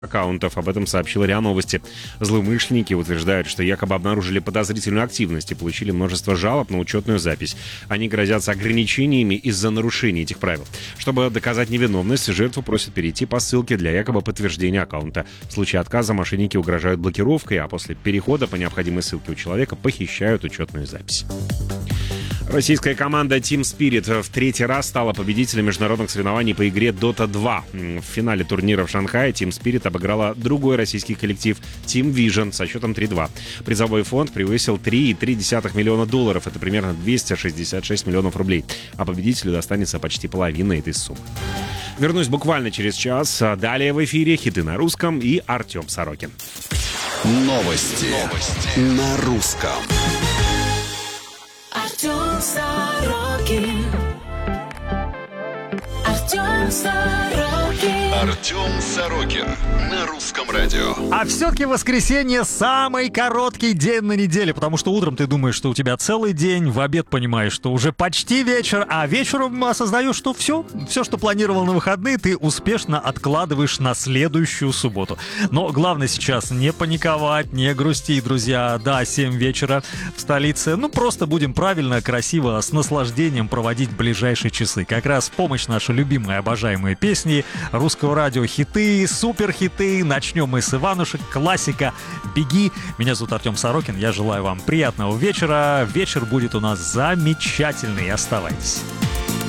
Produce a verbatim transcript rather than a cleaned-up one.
аккаунтов. Об этом сообщила РИА Новости. Злоумышленники утверждают, что якобы обнаружили подозрительную активность и получили множество жалоб на учетную запись. Они грозятся ограничениями из-за нарушений этих правил. Чтобы доказать невиновность, жертву просят перейти по ссылке для якобы подтверждения аккаунта. В случае отказа мошенники угрожают блокировкой, а после перехода по необходимой ссылке у человека похищают учетную запись. Российская команда Team Spirit в третий раз стала победителем международных соревнований по игре Дота два. В финале турнира в Шанхае Team Spirit обыграла другой российский коллектив Team Vision со счетом три-два. Призовой фонд превысил три и три десятых миллиона долларов. Это примерно двести шестьдесят шесть миллионов рублей. А победителю достанется почти половина этой суммы. Вернусь буквально через час. Далее в эфире хиты на русском и Артем Сорокин. Новости, Новости. на русском. Артем Сорокин. Артем Сорокин. Артем Сорокин на русском радио. А все-таки воскресенье самый короткий день на неделе, потому что утром ты думаешь, что у тебя целый день, в обед понимаешь, что уже почти вечер, а вечером осознаешь, что все, все, что планировал на выходные, ты успешно откладываешь на следующую субботу. Но главное сейчас не паниковать, не грустить, друзья. Да, семь вечера в столице. Ну, просто будем правильно, красиво, с наслаждением проводить ближайшие часы. Как раз в помощь наши любимые, обожаемые песни русского радио, хиты, суперхиты. Начнем мы с Иванушек, классика «Беги». Меня зовут Артем Сорокин, я желаю вам приятного вечера. Вечер будет у нас замечательный, оставайтесь.